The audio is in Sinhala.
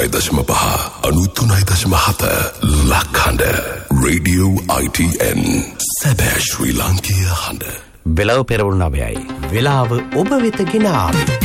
93.5 ලක්හඬ Radio ITN සැබෑ ශ්‍රී ලාංකීය හඬ. වෙලාව පෙරවරු 9යි. වෙලාව ඔබ වෙත ගෙන ආවේ